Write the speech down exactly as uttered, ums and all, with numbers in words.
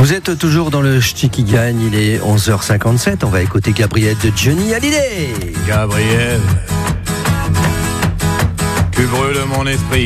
Vous êtes toujours dans le Ch'ti qui gagne, il est onze heures cinquante-sept, on va écouter Gabriel de Johnny Hallyday. Gabriel, tu brûles mon esprit.